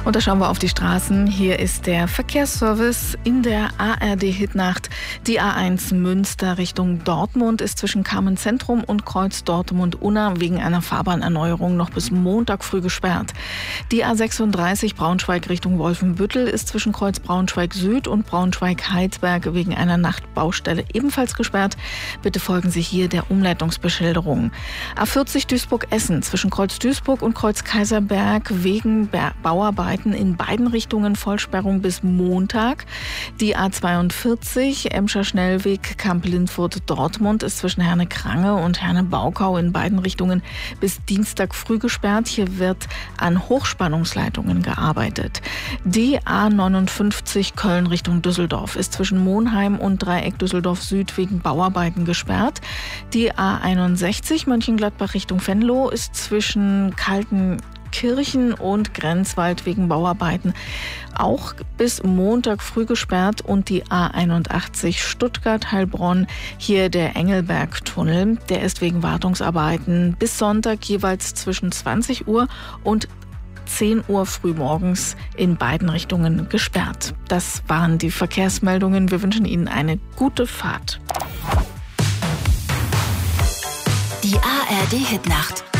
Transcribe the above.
Und da schauen wir auf die Straßen. Hier ist der Verkehrsservice in der ARD-Hitnacht. Die A1 Münster Richtung Dortmund ist zwischen Carmen-Zentrum und Kreuz Dortmund-Unna wegen einer Fahrbahnerneuerung noch bis Montag früh gesperrt. Die A36 Braunschweig Richtung Wolfenbüttel ist zwischen Kreuz Braunschweig-Süd und Braunschweig-Heidsberg wegen einer Nachtbaustelle ebenfalls gesperrt. Bitte folgen Sie hier der Umleitungsbeschilderung. A40 Duisburg-Essen zwischen Kreuz Duisburg und Kreuz Kaiserberg wegen Bauarbeiten in beiden Richtungen Vollsperrung bis Montag. Die A42 Emscher Schnellweg Kamp-Lindfurt-Dortmund ist zwischen Herne-Krange und Herne-Baukau in beiden Richtungen bis Dienstag früh gesperrt. Hier wird an Hochspannungsleitungen gearbeitet. Die A59 Köln Richtung Düsseldorf ist zwischen Monheim und Dreieck Düsseldorf Süd wegen Bauarbeiten gesperrt. Die A61 Mönchengladbach Richtung Venlo ist zwischen Kaltenkirchen und Grenzwald wegen Bauarbeiten auch bis Montag früh gesperrt. Und die A81 Stuttgart-Heilbronn, hier der Engelberg-Tunnel, der ist wegen Wartungsarbeiten bis Sonntag jeweils zwischen 20 Uhr und 10 Uhr frühmorgens in beiden Richtungen gesperrt. Das waren die Verkehrsmeldungen. Wir wünschen Ihnen eine gute Fahrt. Die ARD-Hitnacht.